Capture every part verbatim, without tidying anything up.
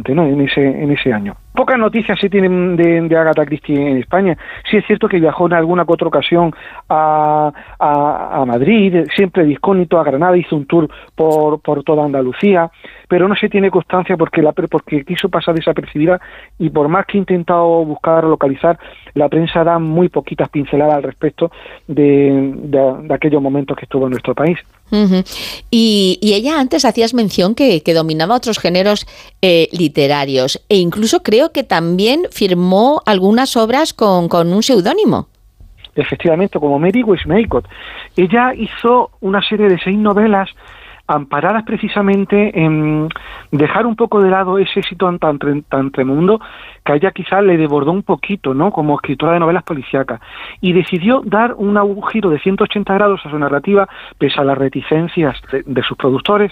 importante, ¿no?, en ese en ese año. Pocas noticias se tienen de, de Agatha Christie en España. Sí es cierto que viajó en alguna que otra ocasión a, a, a Madrid, siempre de incógnito, a Granada, hizo un tour por, por toda Andalucía, pero no se tiene constancia porque la porque quiso pasar desapercibida, y por más que he intentado buscar o localizar, la prensa da muy poquitas pinceladas al respecto de, de, de aquellos momentos que estuvo en nuestro país. Uh-huh. Y, y ella antes hacías mención que, que dominaba otros géneros eh, literarios, e incluso creo que también firmó algunas obras con, con un seudónimo. Efectivamente, como Mary Westmacott. Ella hizo una serie de seis novelas amparadas precisamente en dejar un poco de lado ese éxito tan, tan, tan tremendo que a ella quizás le desbordó un poquito, ¿no?, como escritora de novelas policíacas, y decidió dar un, un giro de ciento ochenta grados a su narrativa, pese a las reticencias de, de sus productores,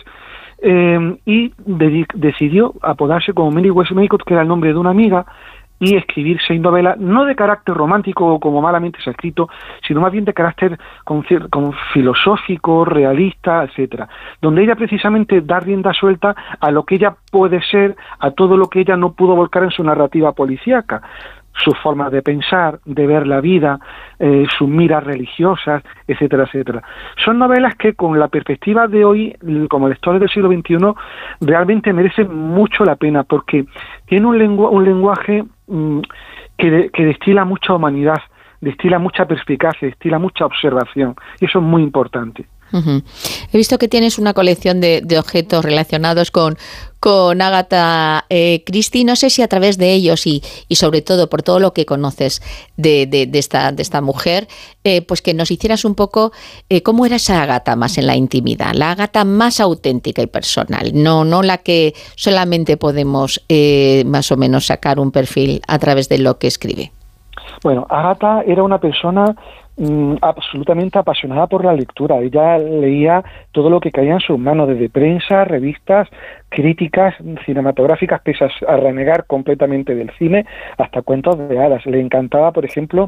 eh, y de, decidió apodarse como Mary Westmacott, que era el nombre de una amiga, y escribir seis novelas, no de carácter romántico como malamente se ha escrito, sino más bien de carácter con, con filosófico, realista, etcétera, donde ella precisamente da rienda suelta a lo que ella puede ser, a todo lo que ella no pudo volcar en su narrativa policíaca, sus formas de pensar, de ver la vida, eh, sus miras religiosas, etcétera, etcétera. Son novelas que con la perspectiva de hoy, como lectores del siglo veintiuno, realmente merecen mucho la pena, porque tiene un, lengu- un lenguaje mmm, que, de- que destila mucha humanidad, destila mucha perspicacia, destila mucha observación, y eso es muy importante. Uh-huh. He visto que tienes una colección de, de objetos relacionados con, con Agatha eh, Christie. No sé si a través de ellos y, y sobre todo por todo lo que conoces de, de, de, esta, de esta mujer, eh, pues que nos hicieras un poco eh, cómo era esa Agatha más en la intimidad, la Agatha más auténtica y personal, no, no la que solamente podemos eh, más o menos sacar un perfil a través de lo que escribe. Bueno, Agatha era una persona mm, absolutamente apasionada por la lectura. Ella leía todo lo que caía en sus manos, desde prensa, revistas, críticas cinematográficas, pese a renegar completamente del cine, hasta cuentos de hadas. Le encantaba, por ejemplo,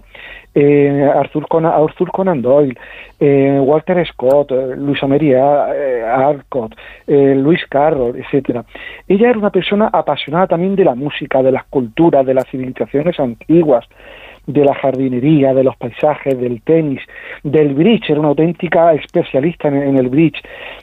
eh, Arthur, Conan, Arthur Conan Doyle, eh, Walter Scott, eh, Louisa May eh, Alcott, eh, Lewis Carroll, etcétera. Ella era una persona apasionada también de la música, de las culturas, de las civilizaciones antiguas, de la jardinería, de los paisajes, del tenis, del bridge, era una auténtica especialista en, en el bridge,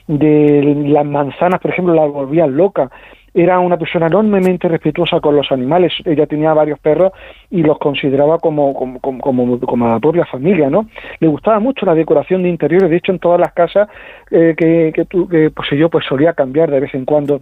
de las manzanas, por ejemplo, las volvían loca. Era una persona enormemente respetuosa con los animales. Ella tenía varios perros y los consideraba como como, como, como, como a la propia familia, ¿no? Le gustaba mucho la decoración de interiores. De hecho, en todas las casas eh, que, que, que poseyó, pues solía cambiar de vez en cuando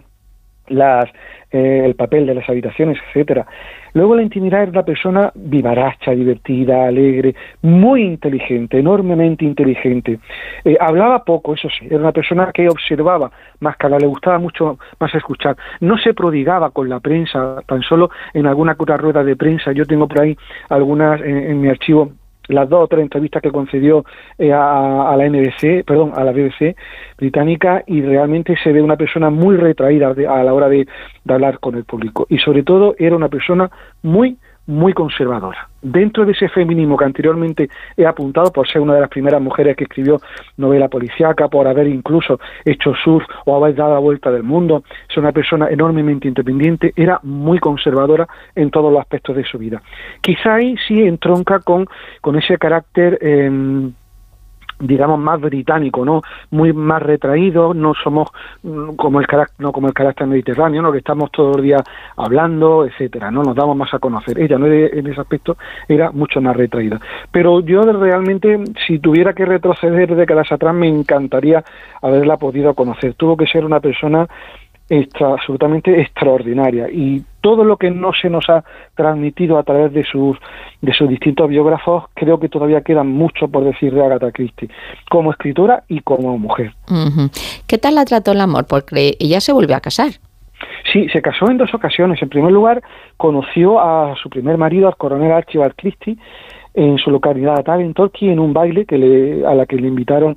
las eh, el papel de las habitaciones, etcétera. Luego, la intimidad, era una persona vivaracha, divertida, alegre, muy inteligente, enormemente inteligente. Eh, hablaba poco, eso sí, era una persona que observaba más que hablar, le gustaba mucho más escuchar. No se prodigaba con la prensa, tan solo en alguna otra rueda de prensa. Yo tengo por ahí algunas en, en mi archivo, las dos o tres entrevistas que concedió eh, a, a la N B C, perdón, a la B B C británica, y realmente se ve una persona muy retraída de, a la hora de, de hablar con el público, y sobre todo era una persona muy, muy conservadora. Dentro de ese feminismo que anteriormente he apuntado, por ser una de las primeras mujeres que escribió novela policíaca, por haber incluso hecho surf o haber dado la vuelta del mundo, es una persona enormemente independiente, era muy conservadora en todos los aspectos de su vida. Quizá ahí sí entronca con, con ese carácter eh, digamos más británico, no muy más retraído. No somos mm, como el carácter no como el carácter mediterráneo, no, que estamos todos los días hablando, etcétera, no nos damos más a conocer. Ella no era, en ese aspecto era mucho más retraída. Pero yo realmente, si tuviera que retroceder décadas atrás, me encantaría haberla podido conocer. Tuvo que ser una persona extra, absolutamente extraordinaria, y todo lo que no se nos ha transmitido a través de sus de sus distintos biógrafos, creo que todavía queda mucho por decir de Agatha Christie, como escritora y como mujer. Uh-huh. ¿Qué tal la trató el amor? Porque ella se volvió a casar. Sí, se casó en dos ocasiones. En primer lugar, conoció a su primer marido, al coronel Archibald Christie, en su localidad natal, en Torquay, en un baile que le, a la que le invitaron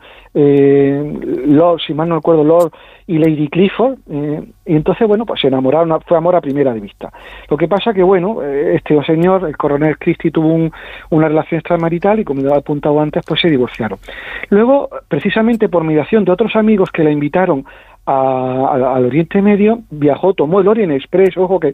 eh, Lord, si mal no recuerdo, Lord y Lady Clifford, eh, y entonces, bueno, pues se enamoraron, fue amor a primera de vista. Lo que pasa que, bueno, este señor, el coronel Christie, tuvo un, una relación extramarital y, como he apuntado antes, pues se divorciaron. Luego, precisamente por mediación de otros amigos que la invitaron A, a, al Oriente Medio, viajó, tomó el Orient Express. Ojo que